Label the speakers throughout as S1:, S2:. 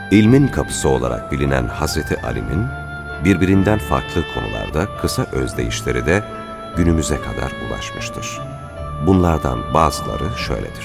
S1: İlmin kapısı olarak bilinen Hazreti Ali'nin birbirinden farklı konularda kısa özdeyişleri de günümüze kadar ulaşmıştır. Bunlardan bazıları şöyledir.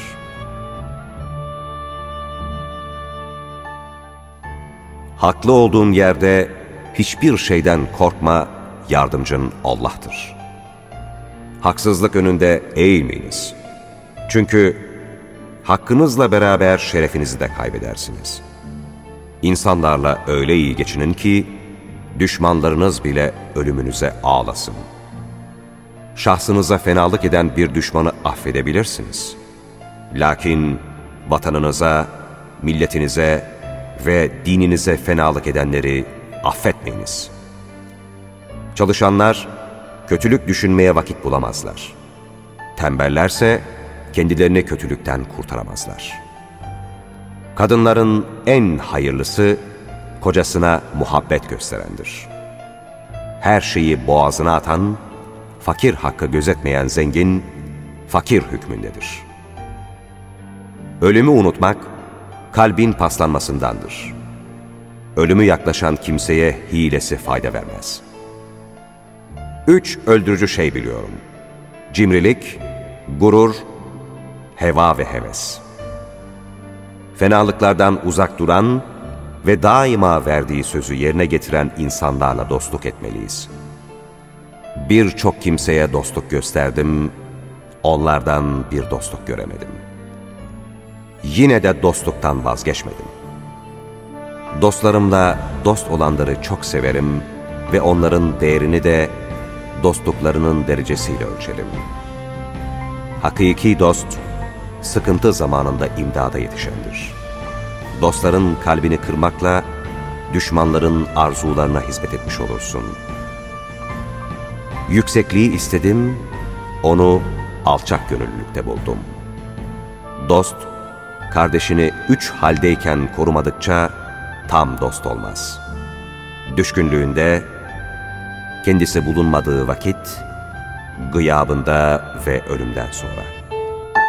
S1: Haklı olduğun yerde hiçbir şeyden korkma, yardımcın Allah'tır. Haksızlık önünde eğilmeyiniz. Çünkü hakkınızla beraber şerefinizi de kaybedersiniz. İnsanlarla öyle iyi geçinin ki, düşmanlarınız bile ölümünüze ağlasın. Şahsınıza fenalık eden bir düşmanı affedebilirsiniz. Lakin vatanınıza, milletinize ve dininize fenalık edenleri affetmeyiniz. Çalışanlar kötülük düşünmeye vakit bulamazlar. Tembellerse kendilerini kötülükten kurtaramazlar. Kadınların en hayırlısı kocasına muhabbet gösterendir. Her şeyi boğazına atan, fakir hakkı gözetmeyen zengin, fakir hükmündedir. Ölümü unutmak, kalbin paslanmasındandır. Ölümü yaklaşan kimseye hilesi fayda vermez. 3 öldürücü şey biliyorum. Cimrilik, gurur, heva ve heves. Fenalıklardan uzak duran ve daima verdiği sözü yerine getiren insanlarla dostluk etmeliyiz. Birçok kimseye dostluk gösterdim, onlardan bir dostluk göremedim. Yine de dostluktan vazgeçmedim. Dostlarımla dost olanları çok severim ve onların değerini de dostluklarının derecesiyle ölçerim. Hakiki dost, sıkıntı zamanında imdada yetişendir. Dostların kalbini kırmakla, düşmanların arzularına hizmet etmiş olursun. Yüksekliği istedim, onu alçak gönüllülükte buldum. Dost, kardeşini 3 haldeyken korumadıkça tam dost olmaz. Düşkünlüğünde, kendisi bulunmadığı vakit, gıyabında ve ölümden sonra.